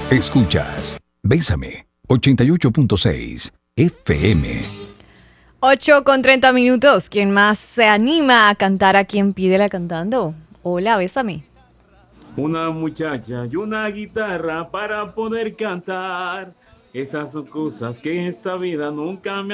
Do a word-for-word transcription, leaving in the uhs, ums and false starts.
Escuchas Bésame ochenta y ocho punto seis F M. ocho con treinta minutos. ¿Quién más se anima a cantar a quien pídela cantando? Hola, bésame. Una muchacha y una guitarra para poder cantar. Esas son cosas que en esta vida nunca me